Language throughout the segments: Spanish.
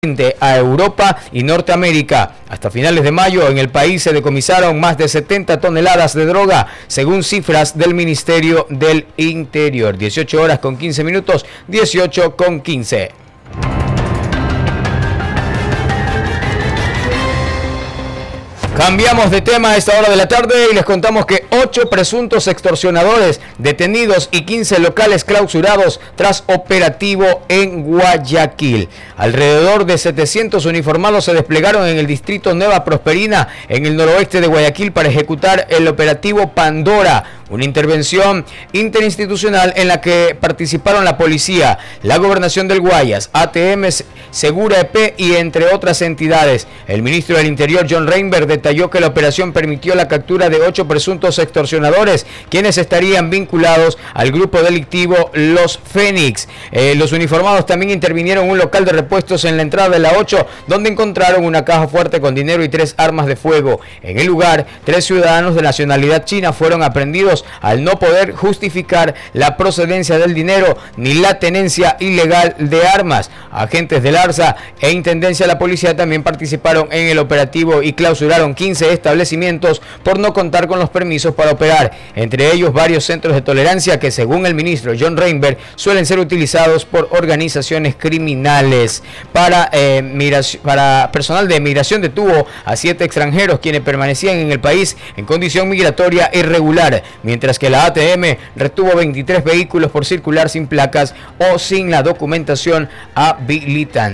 a Europa y Norteamérica. Hasta finales de mayo en el país se decomisaron más de 70 toneladas de droga, según cifras del Ministerio del Interior. 18 horas con 15 minutos, 18 con 15. Cambiamos de tema a esta hora de la tarde y les contamos que 8 presuntos extorsionadores detenidos y 15 locales clausurados tras operativo en Guayaquil. Alrededor de 700 uniformados se desplegaron en el distrito Nueva Prosperina, en el noroeste de Guayaquil, para ejecutar el operativo Pandora, una intervención interinstitucional en la que participaron la policía, la gobernación del Guayas, ATM, Segura EP y entre otras entidades. El ministro del Interior, John Reinberg, detalló que la operación permitió la captura de 8 presuntos extorsionadores, quienes estarían vinculados al grupo delictivo Los Fénix. Los uniformados también intervinieron en un local de repuestos en la entrada de la 8, donde encontraron una caja fuerte con dinero y 3 armas de fuego. En el lugar, 3 ciudadanos de nacionalidad china fueron aprehendidos al no poder justificar la procedencia del dinero ni la tenencia ilegal de armas. Agentes del ARSA e Intendencia de la Policía también participaron en el operativo y clausuraron 15 establecimientos por no contar con los permisos para operar, entre ellos varios centros de tolerancia que, según el ministro John Reinberg, suelen ser utilizados por organizaciones criminales. Para personal de migración detuvo a 7 extranjeros quienes permanecían en el país en condición migratoria irregular, mientras que la ATM retuvo 23 vehículos por circular sin placas o sin la documentación habilitante.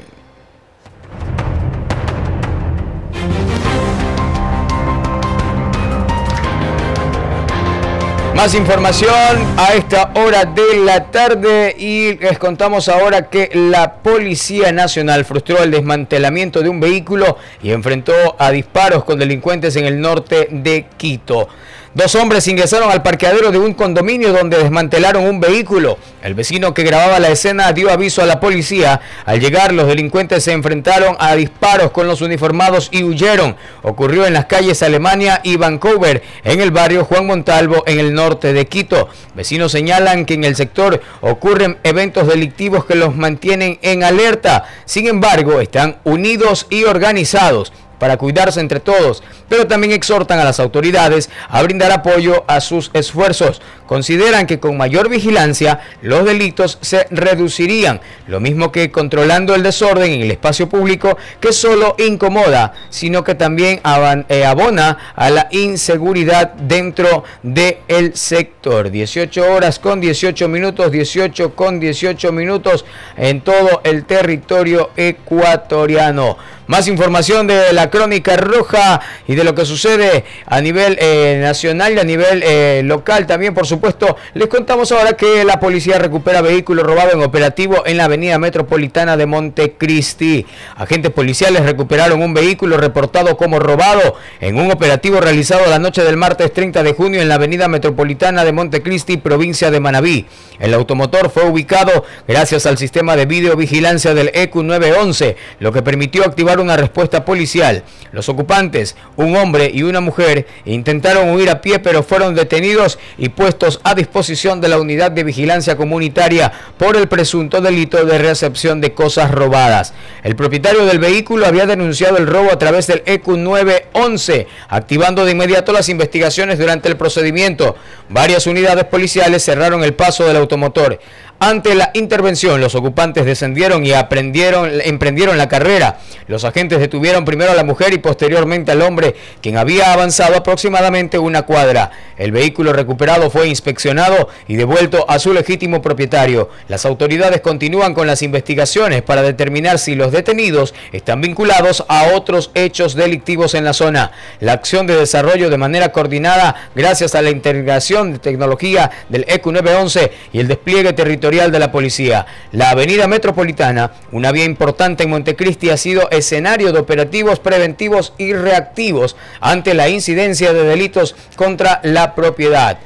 Más información a esta hora de la tarde y les contamos ahora que la Policía Nacional frustró el desmantelamiento de un vehículo y enfrentó a disparos con delincuentes en el norte de Quito. 2 hombres ingresaron al parqueadero de un condominio donde desmantelaron un vehículo. El vecino que grababa la escena dio aviso a la policía. Al llegar, los delincuentes se enfrentaron a disparos con los uniformados y huyeron. Ocurrió en las calles Alemania y Vancouver, en el barrio Juan Montalvo, en el norte de Quito. Vecinos señalan que en el sector ocurren eventos delictivos que los mantienen en alerta. Sin embargo, están unidos y organizados para cuidarse entre todos, pero también exhortan a las autoridades a brindar apoyo a sus esfuerzos. Consideran que con mayor vigilancia los delitos se reducirían, lo mismo que controlando el desorden en el espacio público, que solo incomoda, sino que también abona a la inseguridad dentro del sector. 18 horas con 18 minutos, 18 con 18 minutos en todo el territorio ecuatoriano. Más información de la Crónica Roja y de lo que sucede a nivel nacional y a nivel local también, por supuesto. Les contamos ahora que la policía recupera vehículo robado en operativo en la avenida metropolitana de Montecristi. Agentes policiales recuperaron un vehículo reportado como robado en un operativo realizado la noche del martes 30 de junio en la avenida metropolitana de Montecristi, provincia de Manabí. El automotor fue ubicado gracias al sistema de videovigilancia del ECU 911, lo que permitió activar una respuesta policial. Los ocupantes, un hombre y una mujer, intentaron huir a pie, pero fueron detenidos y puestos a disposición de la unidad de vigilancia comunitaria por el presunto delito de recepción de cosas robadas. El propietario del vehículo había denunciado el robo a través del ECU 911, activando de inmediato las investigaciones durante el procedimiento. Varias unidades policiales cerraron el paso del automotor. Ante la intervención, los ocupantes descendieron y emprendieron la carrera. Los agentes detuvieron primero a la mujer y posteriormente al hombre, quien había avanzado aproximadamente una cuadra. El vehículo recuperado fue inspeccionado y devuelto a su legítimo propietario. Las autoridades continúan con las investigaciones para determinar si los detenidos están vinculados a otros hechos delictivos en la zona. La acción de desarrollo de manera coordinada gracias a la integración de tecnología del ECU 911 y el despliegue territorial de la policía. La avenida metropolitana, una vía importante en Montecristi, ha sido escenario de operativos preventivos y reactivos ante la incidencia de delitos contra la propiedad.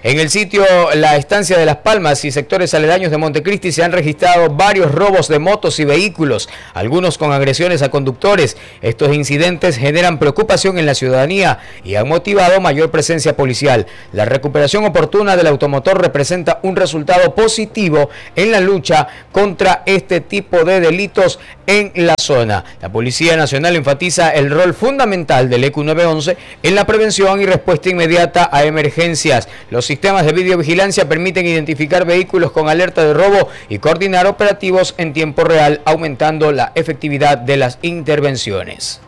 En el sitio La Estancia de Las Palmas y sectores aledaños de Montecristi se han registrado varios robos de motos y vehículos, algunos con agresiones a conductores. Estos incidentes generan preocupación en la ciudadanía y han motivado mayor presencia policial. La recuperación oportuna del automotor representa un resultado positivo en la lucha contra este tipo de delitos en la zona. La Policía Nacional enfatiza el rol fundamental del EQ 911 en la prevención y respuesta inmediata a emergencias. Los sistemas de videovigilancia permiten identificar vehículos con alerta de robo y coordinar operativos en tiempo real, aumentando la efectividad de las intervenciones.